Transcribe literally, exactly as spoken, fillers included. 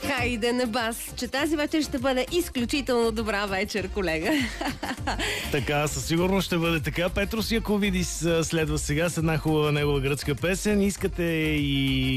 Хайде на бас, че тази вечер ще бъде изключително добра вечер, колега. Така, със сигурност ще бъде така. Петрос Яковидис следва сега с една хубава негова гръцка песен. Искате и